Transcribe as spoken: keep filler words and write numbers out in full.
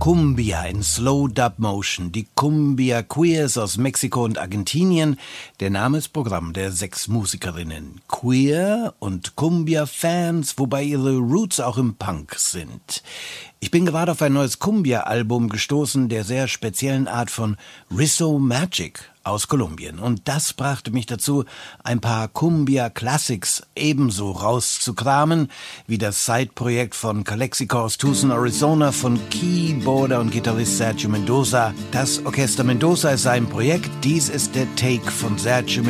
Cumbia in Slow Dub Motion, die Cumbia Queers aus Mexiko und Argentinien. Der Name ist Programm der sechs Musikerinnen. Queer und Cumbia-Fans, wobei ihre Roots auch im Punk sind. Ich bin gerade auf ein neues Cumbia-Album gestoßen, der sehr speziellen Art von Rizzo Magic aus Kolumbien. Und das brachte mich dazu, ein paar Cumbia-Classics ebenso rauszukramen, wie das Side-Projekt von Calexico aus Tucson, Arizona, von Keyboarder und Gitarrist Sergio Mendoza. Das Orchester Mendoza ist sein Projekt. Dies ist der Take von Sergio